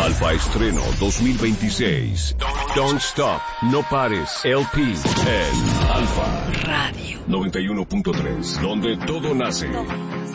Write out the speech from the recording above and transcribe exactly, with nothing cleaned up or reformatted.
Alfa Estreno dos mil veintiséis. Don't Stop, No Pares, L P en Alfa Radio noventa y uno punto tres, donde todo nace.